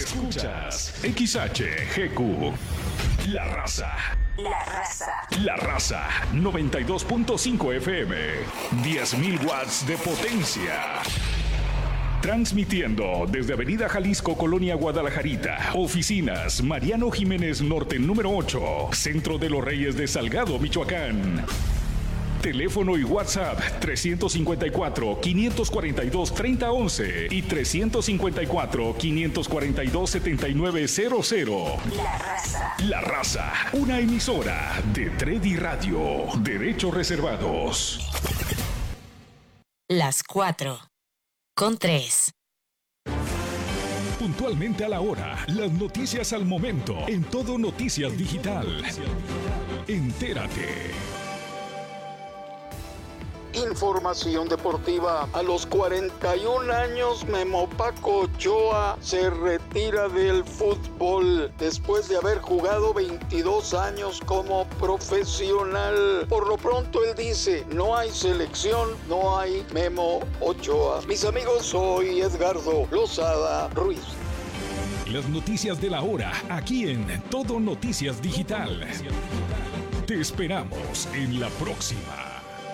Escuchas XHGQ. La Raza. La Raza. La Raza 92.5 FM. 10.000 watts de potencia. Transmitiendo desde Avenida Jalisco, Colonia Guadalajarita. Oficinas Mariano Jiménez Norte número 8. Centro de los Reyes de Salgado, Michoacán. Teléfono y WhatsApp 354-542-3011 y 354-542-7900. La Raza. La Raza, una emisora de Tredi Radio. Derechos reservados. Las 4:03. Puntualmente a la hora, las noticias al momento, en Todo Noticias Digital. Entérate. Información deportiva. A los 41 años, Memo Paco Ochoa se retira del fútbol después de haber jugado 22 años como profesional. Por lo pronto él dice, no hay selección, no hay Memo Ochoa. Mis amigos, soy Edgardo Lozada Ruiz. Las noticias de la hora, aquí en Todo Noticias Digital. Te esperamos en la próxima.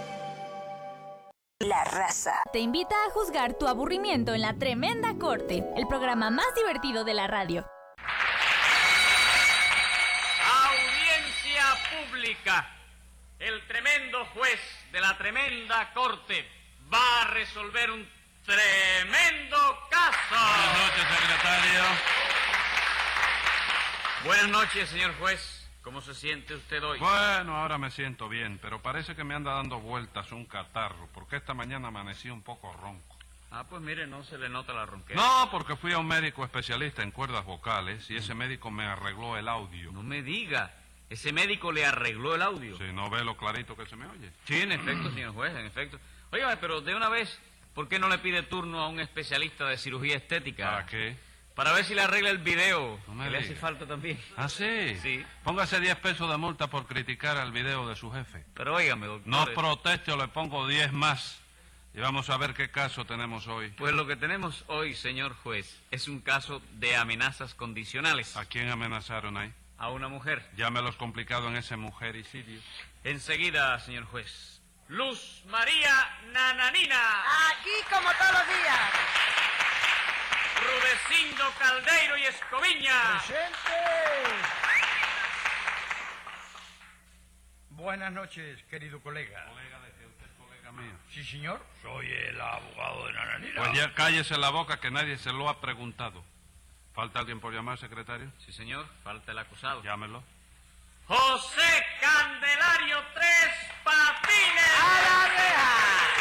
La Raza te invita a juzgar tu aburrimiento en La Tremenda Corte, el programa más divertido de la radio. Audiencia pública. El tremendo juez de la tremenda corte va a resolver un tremendo caso. Buenas noches, secretario. Buenas noches, señor juez. ¿Cómo se siente usted hoy? Bueno, ahora me siento bien, pero parece que me anda dando vueltas un catarro, porque esta mañana amanecí un poco ronco. Ah, pues mire, no se le nota la ronquera. No, porque fui a un médico especialista en cuerdas vocales y ese médico me arregló el audio. No me diga, ¿ese médico le arregló el audio? Si no ve lo clarito que se me oye. Sí, en efecto, señor juez, en efecto. Oiga, pero de una vez, ¿por qué no le pide turno a un especialista de cirugía estética? ¿Para qué? Para ver si le arregla el video, No me que le diga. hace falta también. ¿Ah, sí? Sí. Póngase 10 pesos de multa por criticar al video de su jefe. Pero óigame, doctor. No proteste o le pongo 10 más. Y vamos a ver qué caso tenemos hoy. Pues lo que tenemos hoy, señor juez, es un caso de amenazas condicionales. ¿A quién amenazaron ahí? A una mujer. Llámelos complicado en ese mujericidio. Enseguida, señor juez. Luz María Nananina. Aquí como todos los días. Rudecindo Caldeiro y Escoviña. ¡Presente! Buenas noches, querido colega. ¿Colega de que usted es colega mío? Sí, señor. Soy el abogado de Nananina. Pues ya cállese la boca que nadie se lo ha preguntado. ¿Falta alguien por llamar, secretario? Sí, señor, falta el acusado. Llámelo. José Candelario Tres Patines. ¡A la reja!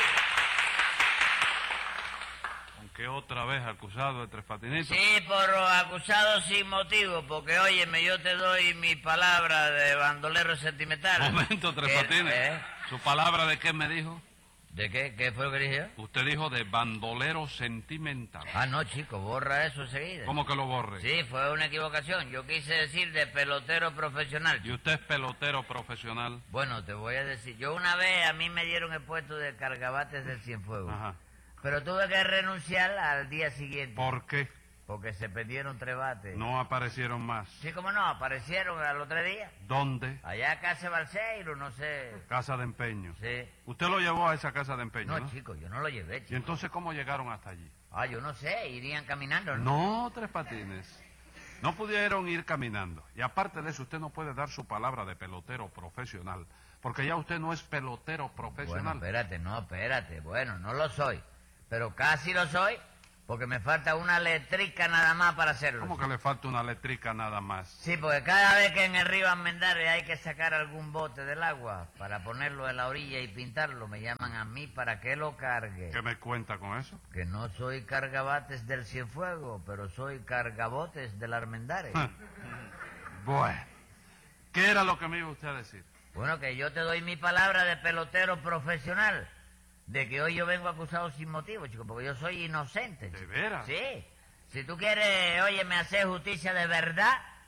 ¿Con qué otra vez acusado de Tres Patinitos? Sí, por acusado sin motivo, porque óyeme, yo te doy mi palabra de bandolero sentimental. Momento, Tres Patines. ¿Su palabra de qué me dijo? ¿De qué? ¿Qué fue lo que dije yo? Usted dijo de bandolero sentimental. Ah, no, chico, borra eso enseguida. ¿Cómo que lo borre? Sí, fue una equivocación. Yo quise decir de pelotero profesional. ¿Y usted es pelotero profesional? Bueno, te voy a decir, yo una vez a mí me dieron el puesto de cargabates del Cienfuegos. Ajá. Pero tuve que renunciar al día siguiente. ¿Por qué? Porque se perdieron 3 bates. No aparecieron más. Sí, cómo no, aparecieron al otro día. ¿Dónde? Allá a Casa Balseiro, no sé. Casa de empeño. Sí. Usted lo llevó a esa casa de empeño, No, ¿no? chico, yo no lo llevé, ¿Y chico. entonces cómo llegaron hasta allí? Ah, yo no sé, irían caminando, ¿no? No, Tres Patines. No pudieron ir caminando. Y aparte de eso, usted no puede dar su palabra de pelotero profesional, porque ya usted no es pelotero Bueno, profesional. espérate. Bueno, no lo soy, pero casi lo soy, porque me falta una letrica nada más para hacerlo. ¿Cómo que le falta una letrica nada más? Sí, porque cada vez que en el río Almendares hay que sacar algún bote del agua para ponerlo en la orilla y pintarlo, me llaman a mí para que lo cargue. ¿Qué me cuenta con eso? Que no soy cargabates del Cienfuegos, pero soy cargabotes del Almendares. Bueno, ¿qué era lo que me iba usted a decir? Bueno, que yo te doy mi palabra de pelotero profesional, de que hoy yo vengo acusado sin motivo, chico, porque yo soy inocente. ¿De chico. veras? Sí. Si tú quieres, óyeme, hacer justicia de verdad,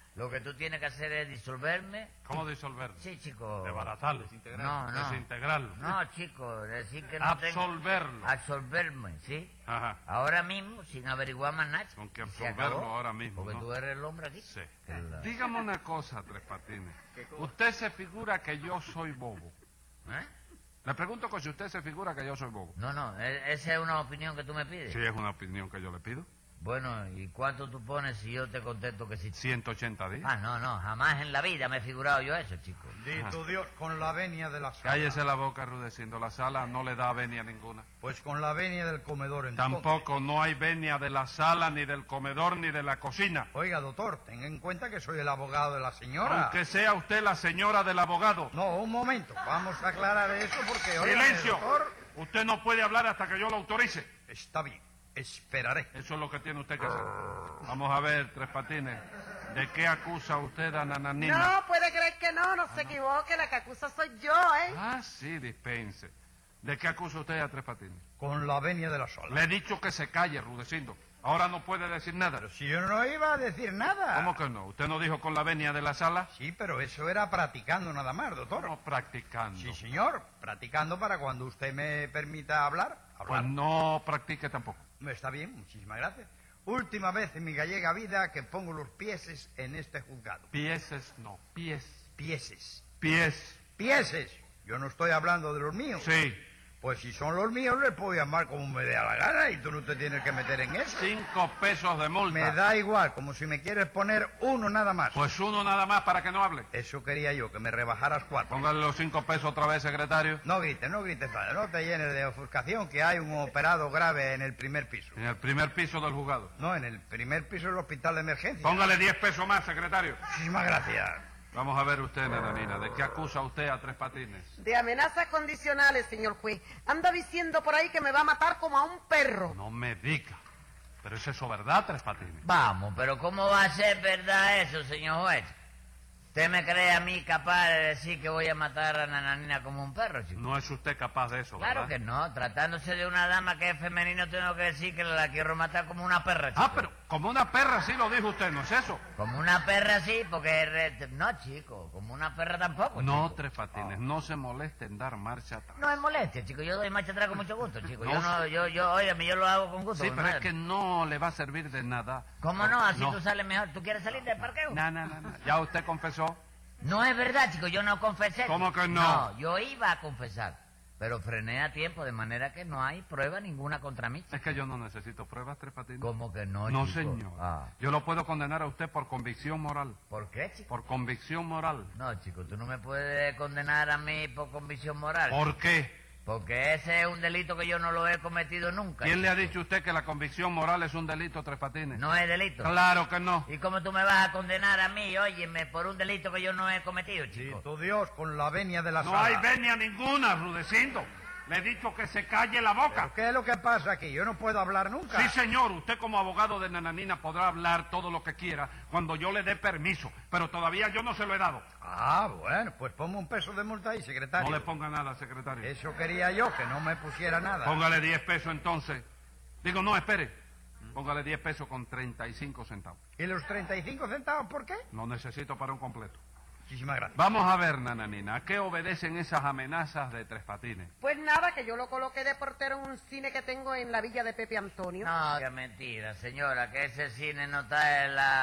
Lo que tú tienes que hacer es disolverme. ¿Cómo disolverlo? Sí, chico. Desbaratarlo. No, no. Desintegrarlo. No, chico, decir que no tengo... Absolverlo. Absolverme, ¿sí? Ajá. Ahora mismo, sin averiguar más nada. Con que Y se absolverlo acabó, ahora mismo, Porque ¿no? tú eres el hombre aquí. Sí. Claro. Dígame una cosa, Tres Patines. ¿Usted se figura que yo soy bobo? ¿Eh? Le pregunto que si usted se figura que yo soy bobo. No, no, esa es una opinión que tú me pides. Sí, es una opinión que yo le pido. Bueno, ¿y cuánto tú pones si yo te contesto que sí? 180 días. Ah, no, no, jamás en la vida me he figurado yo eso, chico. Dito Dios, con la venia de la sala. Cállese la boca, Rudecindo. La sala no le da venia ninguna. Pues con la venia del comedor entonces. Tampoco no hay venia de la sala, ni del comedor, ni de la cocina. Oiga, doctor, tenga en cuenta que soy el abogado de la señora. Aunque sea usted la señora del abogado. No, un momento, vamos a aclarar eso porque... oiga, ¡Silencio! doctor, Usted no puede hablar hasta que yo lo autorice. está bien, esperaré. Eso es lo que tiene usted que hacer. Vamos a ver, Tres Patines. ¿De qué acusa usted a Nananina? No, puede creer que no se equivoque, la que acusa soy yo, ¿eh? Ah, sí, dispense. ¿De qué acusa usted a Tres Patines? Con la venia de la sala. Le he dicho que se calle, Rudecindo. Ahora no puede decir nada. Pero si yo no iba a decir nada. ¿Cómo que no? ¿Usted no dijo con la venia de la sala? Sí, pero eso era practicando nada más, doctor. No practicando. Sí, señor, practicando para cuando usted me permita hablar. Pues no practique tampoco. Está bien, muchísimas gracias. Última vez en mi gallega vida que pongo los pieses en este juzgado. Pieses, no, pies. Pieses. Pies. Pieses. Yo no estoy hablando de los míos. Sí. Pues si son los míos, les puedo llamar como me dé la gana y tú no te tienes que meter en eso. 5 pesos de multa. Me da igual, como si me quieres poner uno nada más. Pues uno nada más para que no hable. Eso quería yo, que me rebajaras 4. Póngale los 5 pesos otra vez, secretario. No grites, padre, no te llenes de ofuscación, que hay un operado grave en el primer piso. En el primer piso del juzgado. No, en el primer piso del hospital de emergencia. Póngale 10 pesos más, secretario. Muchísimas gracias. Vamos a ver usted, Nananina, ¿de qué acusa usted a Tres Patines? De amenazas condicionales, señor juez. Anda diciendo por ahí que me va a matar como a un perro. No me diga. Pero ¿es eso verdad, Tres Patines? Vamos, pero ¿cómo va a ser verdad eso, señor juez? ¿Usted me cree a mí capaz de decir que voy a matar a Nananina como un perro, chico? No es usted capaz de eso, ¿verdad? Claro que no. Tratándose de una dama que es femenina, tengo que decir que la quiero matar como una perra, chico. Ah, pero como una perra sí lo dijo usted, ¿no es eso? Como una perra sí, porque... No, chico, como una perra tampoco, No, chico. Tres Patines, no se moleste en dar marcha atrás. No es molestia, chico. Yo doy marcha atrás con mucho gusto, chico. No, Óigame, yo lo hago con gusto. Sí, con pero es madre. que no le va a servir de nada. ¿Cómo no? Así tú sales mejor. ¿Tú quieres salir del parqueo? No. Ya usted confesó. No es verdad, chico. Yo no confesé. ¿Cómo que no? No, yo iba a confesar. Pero frené a tiempo, de manera que no hay prueba ninguna contra mí, chico. Es que yo no necesito pruebas, Tres Patines. ¿Cómo que no, No, chico? señor. Ah. Yo lo puedo condenar a usted por convicción moral. ¿Por qué, chico? Por convicción moral. No, chico, tú no me puedes condenar a mí por convicción moral. ¿Por qué? Porque ese es un delito que yo no lo he cometido nunca. ¿Quién le ha chico. dicho a usted que la convicción moral es un delito, Tres Patines? No es delito. Claro que no. ¿Y cómo tú me vas a condenar a mí, óyeme, por un delito que yo no he cometido, chico? Dito Dios, con la venia de la No sala. hay venia ninguna, Rudecindo. Le he dicho que se calle la boca. ¿Pero qué es lo que pasa aquí? Yo no puedo hablar nunca. Sí, señor, usted como abogado de Nananina podrá hablar todo lo que quiera cuando yo le dé permiso, pero todavía yo no se lo he dado. Ah, bueno, pues ponme un peso de multa ahí, secretario. No le ponga nada, secretario. Eso quería yo, que no me pusiera nada. Póngale 10 pesos entonces. Digo, no, espere. Póngale 10 pesos con 35 centavos. ¿Y los 35 centavos por qué? Lo necesito para un completo. Muchísimas gracias. Vamos a ver, Nananina, ¿a qué obedecen esas amenazas de Tres Patines? Pues nada, que yo lo coloqué de portero en un cine que tengo en la villa de Pepe Antonio. No, qué mentira, señora, que ese cine no está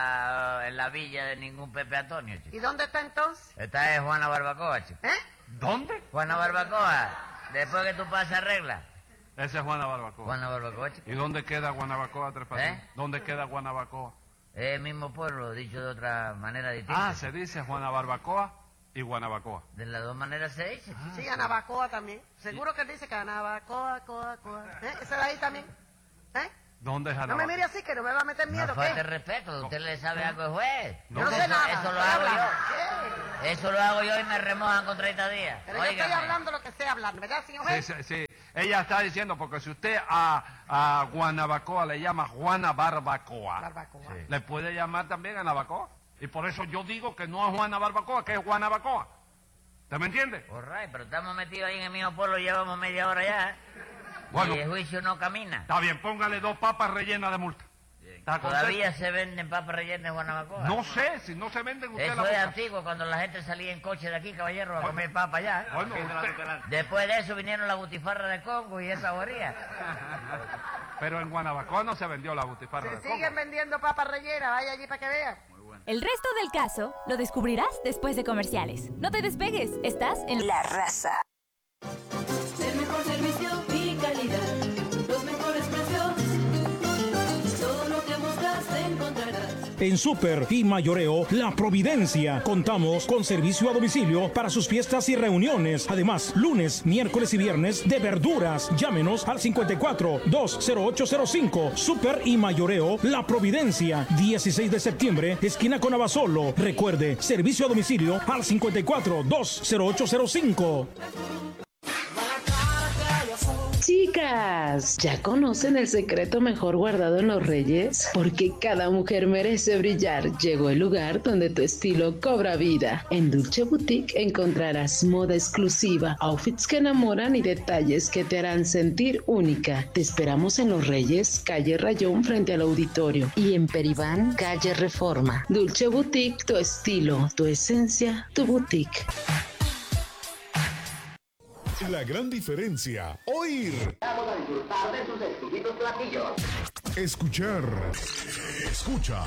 en la villa de ningún Pepe Antonio, ¿Y chico. dónde está entonces? Esta es Juana Barbacoa, chico. ¿Eh? ¿Dónde? Juana Barbacoa, después que tú pasas regla. Esa es Juana Barbacoa. Juana Barbacoa, chico. ¿Y dónde queda Guanabacoa, Tres Patines? ¿Eh? ¿Dónde queda Guanabacoa? Es el mismo pueblo, dicho de otra manera distinta. Ah, se dice Juana Barbacoa y Guanabacoa. De las dos maneras se dice. chico. Sí, Anabacoa también. Seguro que dice que Anabacoa, coa. ¿Eh? ¿Ese de ahí también? ¿Eh? ¿Dónde es No Guanabacoa? me mire así, que no me va a meter miedo, No ¿qué? falta de respeto, ¿usted le sabe algo de juez? Yo no sé Eso- nada. Eso lo estoy hago hablando. yo. ¿Qué? Eso lo hago yo y me remojan con 30 días. Pero yo estoy Óigame. hablando lo que sé hablando, ¿verdad, señor Sí, juez? sí, sí. Ella está diciendo, porque si usted a Guanabacoa le llama Juana Barbacoa, Barbacoa. Sí. le puede llamar también a Nabacoa. Y por eso yo digo que no es Juana Barbacoa, que es Guanabacoa. ¿Usted me entiende? All right, pero estamos metidos ahí en el mismo pueblo, llevamos media hora ya. Bueno. Y el juicio no camina. Está bien, póngale 2 papas rellenas de multa. Bien. ¿Está contento? ¿Todavía se venden papas rellenas en Guanabacoa? No sé, si no se venden usted Eso la es busca. antiguo, cuando la gente salía en coche de aquí, caballero, a comer papa allá. Bueno, usted- Después de eso vinieron las butifarras de Congo y esa boría. Pero en Guanabacoa no se vendió la butifarra de Se siguen Congo. vendiendo papas rellenas, vaya allí para que vean. El resto del caso lo descubrirás después de comerciales. No te despegues, estás en La Raza. El mejor servicio y calidad, los mejores precios, todo lo que buscas encontrarás. En Super y Mayoreo La Providencia contamos con servicio a domicilio para sus fiestas y reuniones. Además, lunes, miércoles y viernes de verduras. Llámenos al 54-20805. Super y Mayoreo La Providencia, 16 de septiembre, esquina con Abasolo. Recuerde, servicio a domicilio al 54-20805. Chicas, ¿ya conocen el secreto mejor guardado en los Reyes? Porque cada mujer merece brillar. Llegó el lugar donde tu estilo cobra vida. En Dulce Boutique encontrarás moda exclusiva, outfits que enamoran y detalles que te harán sentir única. Te esperamos en Los Reyes, calle Rayón frente al auditorio, y en Peribán, calle Reforma. Dulce Boutique, tu estilo, tu esencia, tu boutique. La gran diferencia, oír. Vamos a disfrutar de sus exquisitos platillos. Escuchar. Escucha.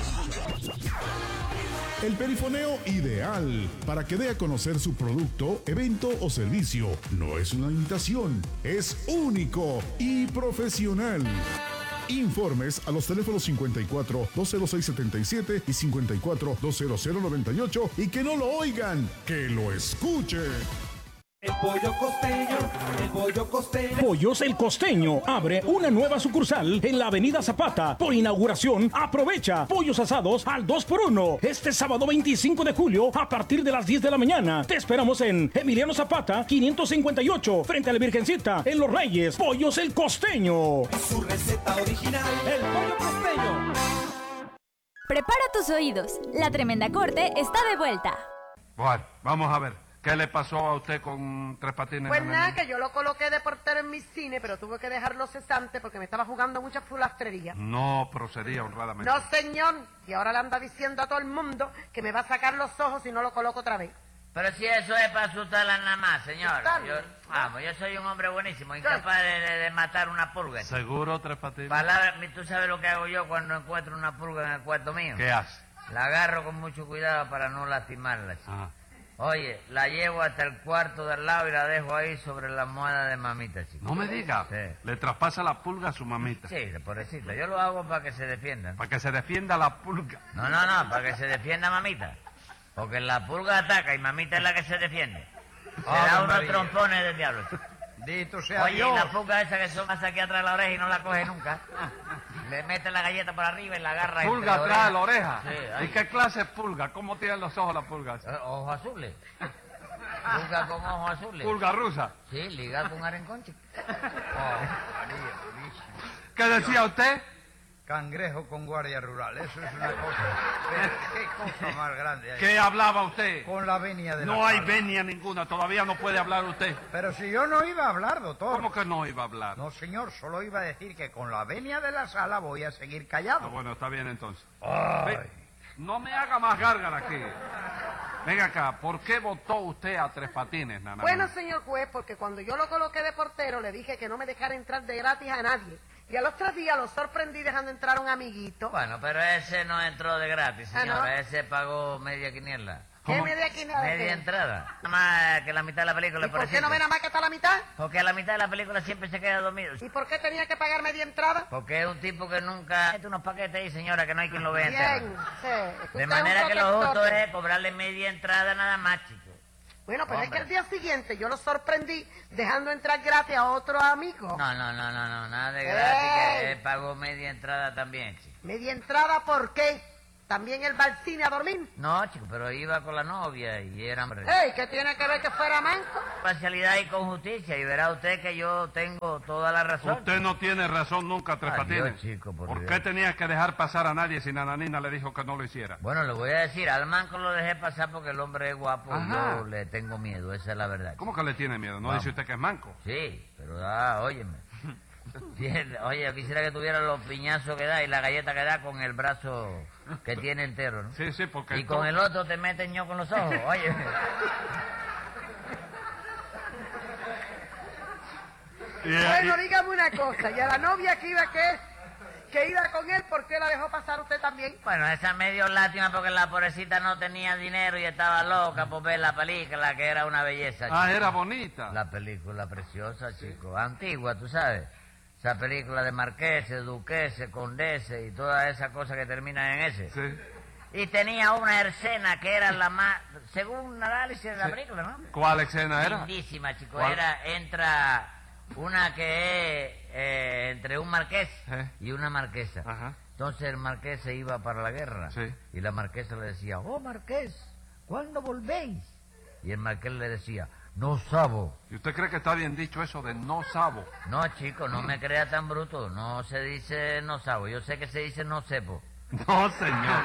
El perifoneo ideal para que dé a conocer su producto, evento o servicio. No es una imitación, es único y profesional. Informes a los teléfonos 54-206-77 y 54-200-98 y que no lo oigan, que lo escuche. El pollo costeño, el pollo costeño. Pollos El Costeño abre una nueva sucursal en la Avenida Zapata. Por inauguración, aprovecha pollos asados al 2x1. Este sábado 25 de julio a partir de las 10 de la mañana. Te esperamos en Emiliano Zapata 558 frente a la Virgencita en Los Reyes. Pollos El Costeño. Su receta original, el pollo costeño. Prepara tus oídos. La Tremenda Corte está de vuelta. Bueno, vamos a ver. ¿Qué le pasó a usted con Tres Patines? Pues nada, que yo lo coloqué de portero en mi cine, pero tuve que dejarlo cesante porque me estaba jugando mucha fulastrería. No procedía honradamente. No, señor, y ahora le anda diciendo a todo el mundo que me va a sacar los ojos si no lo coloco otra vez. Pero si eso es para asustarla nada más, señor. Asustarme. Yo soy un hombre buenísimo, incapaz de matar una pulga. ¿Seguro, Tres Patines? ¿Tú sabes lo que hago yo cuando encuentro una pulga en el cuarto mío? ¿Qué hace? La agarro con mucho cuidado para no lastimarla, chico. Ajá. Oye, la llevo hasta el cuarto del lado y la dejo ahí sobre la almohada de mamita, chico. No me diga. Sí. Le traspasa la pulga a su mamita. Sí, pobrecita. Yo lo hago para que se defiendan. Para que se defienda la pulga. No, para que se defienda mamita. Porque la pulga ataca y mamita es la que se defiende. Se da unos trompones del diablo, chico. Dito sea Oye, Dios. y la pulga esa que pasa aquí atrás de la oreja y no la coge nunca. Le mete la galleta por arriba y la agarra. ¿Pulga atrás de la oreja? Sí. ¿Y qué clase es pulga? ¿Cómo tienen los ojos las pulgas? Ojos azules. Pulga con ojos azules. ¿Pulga rusa? Sí, ligada con arencón, chico. ¿Qué decía usted? Cangrejo con guardia rural, eso es una cosa. ¿Qué cosa más grande hay? ¿Qué hablaba usted? Con la venia de la No hay sala. venia ninguna, todavía no puede hablar usted. Pero si yo no iba a hablar, doctor. ¿Cómo que no iba a hablar? No, señor, solo iba a decir que con la venia de la sala voy a seguir callado. Ah, bueno, está bien entonces. Ay. No me haga más gárgara aquí. Venga acá, ¿por qué votó usted a Tres Patines, Nana? Bueno, señor juez, porque cuando yo lo coloqué de portero le dije que no me dejara entrar de gratis a nadie. Y a los 3 días lo sorprendí dejando entrar a un amiguito. Bueno, pero ese no entró de gratis, señora. ¿no? Ese pagó media quiniela. ¿Qué media quiniela? Media entrada. Nada más que la mitad de la película. ¿Y por qué no ve nada más que está la mitad? Porque a la mitad de la película siempre se queda dormido. ¿Y por qué tenía que pagar media entrada? Porque es un tipo que nunca... Mete unos paquetes ahí, señora, que no hay quien lo vea entero. Bien, sí. De manera que lo justo es cobrarle media entrada nada más, chico. Bueno, pero Hombre. es que el día siguiente yo lo sorprendí dejando entrar gratis a otro amigo. No, nada de gratis, que él pagó media entrada también, chico. ¿Media entrada por qué? ¿También él va al cine a dormir? No, chico, pero iba con la novia y era... ¡Ey! ¿Qué tiene que ver que fuera manco? Parcialidad y con justicia, y verá usted que yo tengo toda la razón. Usted no tiene razón nunca, Tres Adiós, Patines. chico, ¿Por Dios. qué tenía que dejar pasar a nadie si Nananina le dijo que no lo hiciera? Bueno, le voy a decir, al manco lo dejé pasar porque el hombre es guapo y Ajá. yo le tengo miedo, esa es la verdad. ¿Cómo que le tiene miedo? ¿No Vamos. dice usted que es manco? Sí, pero óyeme. Bien, oye, quisiera que tuviera los piñazos que da y la galleta que da con el brazo que tiene entero, ¿no? Sí, porque... Y con el otro te meten yo con los ojos, oye. Bueno, dígame una cosa, y a la novia que iba con él, ¿por qué la dejó pasar usted también? Bueno, esa me dio lástima porque la pobrecita no tenía dinero y estaba loca por ver la película, que era una belleza. Ah, chico. era bonita. La película preciosa, chico. Antigua, tú sabes. Esa película de marqueses, duqueses, condeses y todas esas cosas que terminan en ese. Sí. Y tenía una escena que era la más, según un análisis de la película, ¿no? ¿Cuál escena era? Lindísima, chico. ¿Cuál? Entra una que es entre un marqués y una marquesa. Ajá. Entonces el marqués se iba para la guerra. Sí. Y la marquesa le decía, oh marqués, ¿cuándo volvéis? Y el marqués le decía, no sabo. ¿Y usted cree que está bien dicho eso de no sabo? No, chico, no me crea tan bruto. No se dice no sabo. Yo sé que se dice no sepo. No, señor.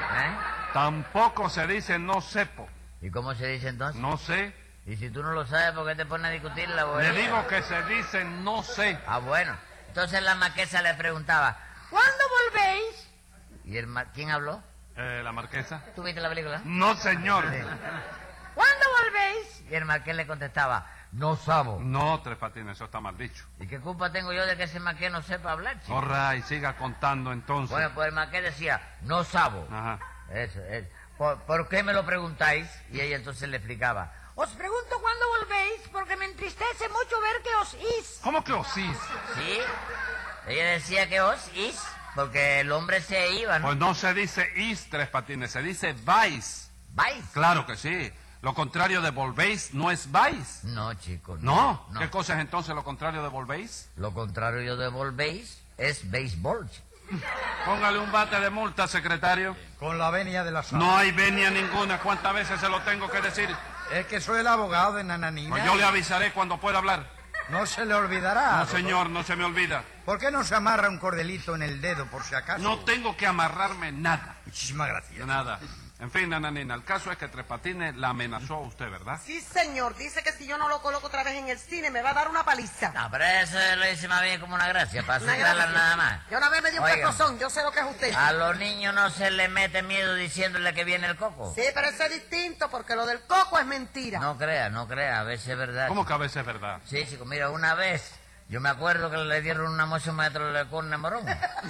Tampoco se dice no sepo. ¿Y cómo se dice entonces? No sé. Y si tú no lo sabes, ¿por qué te pones a discutir la bobería? Le digo que se dice no sé. Ah, bueno. Entonces la marquesa le preguntaba, ¿cuándo volvéis? ¿Y quién habló? La marquesa. ¿Tú viste la película? No, señor. Sí. ¿Cuándo volvéis? Y el marqués le contestaba, no sabo. No, Tres Patines, eso está mal dicho. ¿Y qué culpa tengo yo de que ese marqués no sepa hablar, chico? Orra, y siga contando entonces. Bueno, pues el marqués decía, no sabo. Ajá. Eso. ¿Por qué me lo preguntáis? Y ella entonces le explicaba, os pregunto cuándo volvéis porque me entristece mucho ver que os is. ¿Cómo que os is? Sí. Ella decía que os is porque el hombre se iba, ¿no? Pues no se dice is, Tres Patines, se dice vais. ¿Vais? Claro que sí. Lo contrario de volvéis no es vais. No, chico. ¿No? ¿Qué cosa es entonces lo contrario de volvéis? Lo contrario de volvéis es béisbol, chico. Póngale un bate de multa, secretario. Con la venia de la sala. No hay venia ninguna. ¿Cuántas veces se lo tengo que decir? Es que soy el abogado de Nananina. Pues yo le avisaré cuando pueda hablar. No se le olvidará. No, señor, no se me olvida. ¿Por qué no se amarra un cordelito en el dedo, por si acaso? No tengo que amarrarme nada. Muchísimas gracias. De nada. En fin, Nananina, el caso es que Tres Patines la amenazó a usted, ¿verdad? Sí, señor. Dice que si yo no lo coloco otra vez en el cine me va a dar una paliza. No, pero eso lo hice más bien como una gracia, para Una asustarla gracia. nada más. Ya una vez me dio un Oiga, pescozón, yo sé lo que es usted. A los niños no se les mete miedo diciéndole que viene el coco. Sí, pero eso es distinto porque lo del coco es mentira. No crea, a veces es verdad. ¿Cómo que a veces es verdad? Sí, chico, mira, una vez yo me acuerdo que le dieron una moción a maestro Lecorne Morón.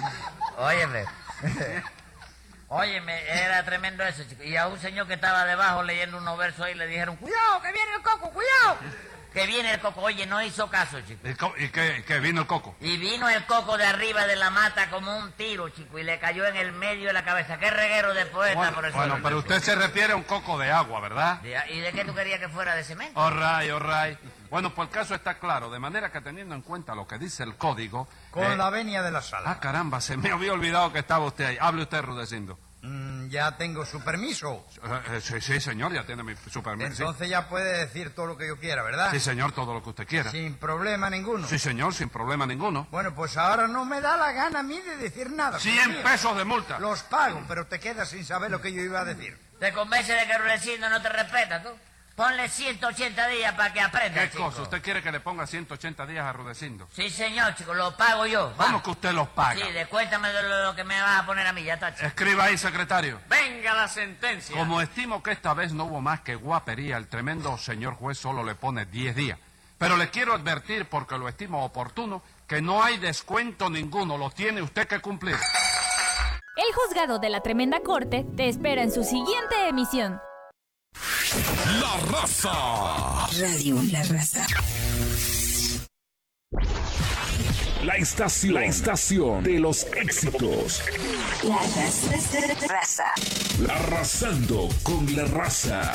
Óyeme, era tremendo eso, chico. Y a un señor que estaba debajo leyendo unos versos ahí le dijeron, cuidado, que viene el coco, cuidado. Que viene el coco. Oye, no hizo caso, chico. ¿Y qué vino el coco? Y vino el coco de arriba de la mata como un tiro, chico, y le cayó en el medio de la cabeza. Qué reguero de poeta por eso. Bueno, pero usted se refiere a un coco de agua, ¿verdad? ¿Y de qué tú querías que fuera? ¿De cemento? All right. Bueno, pues el caso está claro, de manera que teniendo en cuenta lo que dice el código... Con la venia de la sala. Ah, caramba, se me había olvidado que estaba usted ahí. Hable usted, Rudecindo. Ya tengo su permiso. Sí, señor, ya tiene su permiso. Entonces ya puede decir todo lo que yo quiera, ¿verdad? Sí, señor, todo lo que usted quiera. Sin problema ninguno. Sí, señor, sin problema ninguno. Bueno, pues ahora no me da la gana a mí de decir nada. 100 pesos de multa. Los pago, pero te quedas sin saber lo que yo iba a decir. ¿Te convence de que Rudecindo no te respeta, tú? Ponle 180 días para que aprenda, ¿Qué chico. cosa? ¿Usted quiere que le ponga 180 días a Rudecindo? Sí, señor, chico, lo pago yo. ¿Cómo que usted los paga? Sí, descuéntame de lo que me vas a poner a mí, ya está, chico. Escriba ahí, secretario. Venga la sentencia. Como estimo que esta vez no hubo más que guapería, el tremendo señor juez solo le pone 10 días. Pero le quiero advertir, porque lo estimo oportuno, que no hay descuento ninguno, lo tiene usted que cumplir. El juzgado de la Tremenda Corte te espera en su siguiente emisión. La Raza. Radio La Raza. La estación de los éxitos. La Raza. Arrasando con la raza.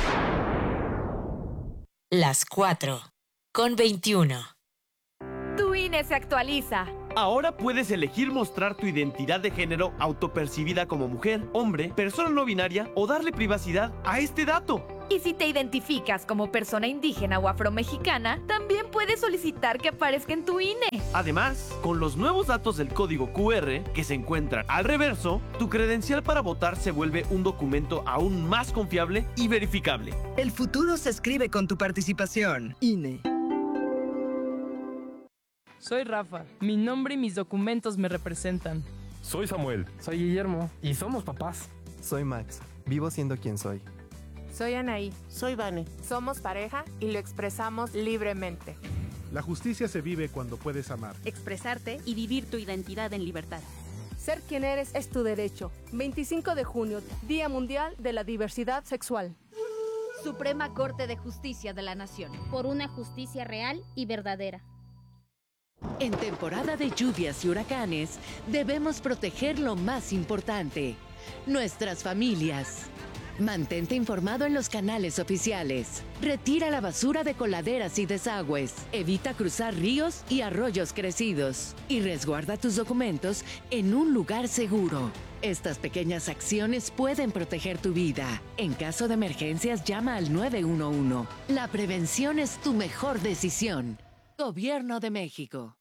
Las 4:21. Tu INE se actualiza. Ahora puedes elegir mostrar tu identidad de género autopercibida como mujer, hombre, persona no binaria o darle privacidad a este dato. Y si te identificas como persona indígena o afromexicana, también puedes solicitar que aparezca en tu INE. Además, con los nuevos datos del código QR que se encuentran al reverso, tu credencial para votar se vuelve un documento aún más confiable y verificable. El futuro se escribe con tu participación. INE. Soy Rafa. Mi nombre y mis documentos me representan. Soy Samuel. Soy Guillermo. Y somos papás. Soy Max. Vivo siendo quien soy. Soy Anaí. Soy Vane. Somos pareja y lo expresamos libremente. La justicia se vive cuando puedes amar, expresarte y vivir tu identidad en libertad. Ser quien eres es tu derecho. 25 de junio, Día Mundial de la Diversidad Sexual. Suprema Corte de Justicia de la Nación. Por una justicia real y verdadera. En temporada de lluvias y huracanes, debemos proteger lo más importante, nuestras familias. Mantente informado en los canales oficiales. Retira la basura de coladeras y desagües. Evita cruzar ríos y arroyos crecidos. Y resguarda tus documentos en un lugar seguro. Estas pequeñas acciones pueden proteger tu vida. En caso de emergencias, llama al 911. La prevención es tu mejor decisión. Gobierno de México.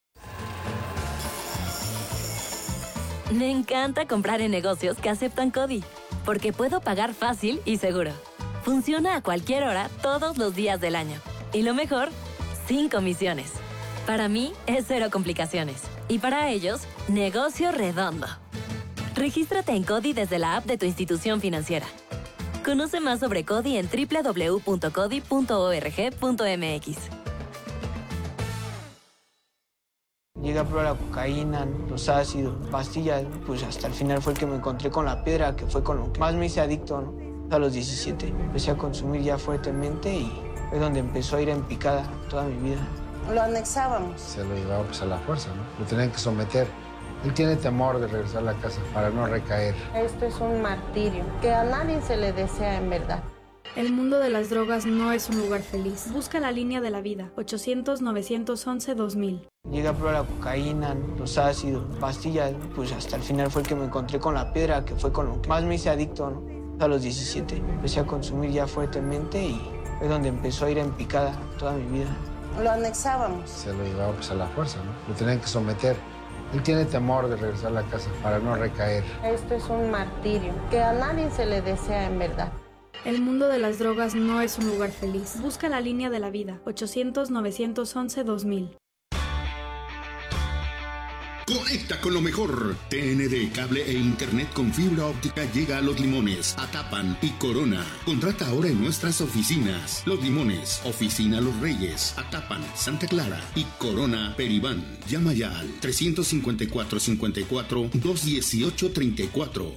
Me encanta comprar en negocios que aceptan CODI, porque puedo pagar fácil y seguro. Funciona a cualquier hora, todos los días del año. Y lo mejor, sin comisiones. Para mí, es cero complicaciones. Y para ellos, negocio redondo. Regístrate en CODI desde la app de tu institución financiera. Conoce más sobre CODI en www.codi.org.mx. Llegué a probar la cocaína, los ácidos, pastillas, pues hasta el final fue el que me encontré con la piedra, que fue con lo que más me hice adicto, ¿no? A los 17 empecé a consumir ya fuertemente y fue donde empezó a ir en picada toda mi vida. Lo anexábamos. Se lo llevaba pues a la fuerza, ¿no? Lo tenían que someter. Él tiene temor de regresar a la casa para no recaer. Esto es un martirio que a nadie se le desea en verdad. El mundo de las drogas no es un lugar feliz. Busca la línea de la vida. 800-911-2000. Llegué a probar la cocaína, los ácidos, pastillas, pues hasta el final fue el que me encontré con la piedra, que fue con lo que más me hice adicto, ¿no? A los 17 empecé a consumir ya fuertemente y fue donde empezó a ir en picada toda mi vida. Lo anexábamos. Se lo llevaba pues a la fuerza, ¿no? Lo tenían que someter. Él tiene temor de regresar a la casa para no recaer. Esto es un martirio que a nadie se le desea en verdad. El mundo de las drogas no es un lugar feliz. Busca la línea de la vida. 800-911-2000. Conecta con lo mejor. TND, cable e internet con fibra óptica llega a Los Limones, Atapan y Corona. Contrata ahora en nuestras oficinas. Los Limones, Oficina Los Reyes, Atapan, Santa Clara y Corona, Peribán. Llama ya al 354-54-218-34,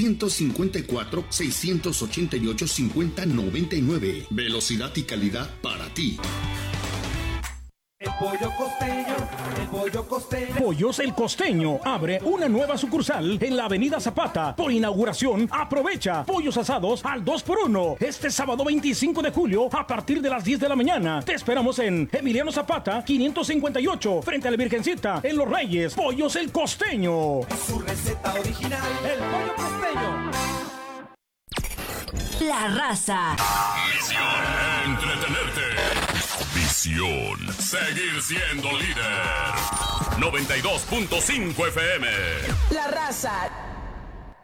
354-688-5099. Velocidad y calidad para ti. El pollo costeño, el pollo costeño. Pollos El Costeño abre una nueva sucursal en la Avenida Zapata. Por inauguración, aprovecha pollos asados al 2x1. Este sábado 25 de julio a partir de las 10 de la mañana. Te esperamos en Emiliano Zapata 558 frente a la Virgencita en Los Reyes. Pollos El Costeño. Su receta original, el pollo costeño. La Raza. Misión: entretenerte. Visión: seguir siendo líder. 92.5 FM. La Raza.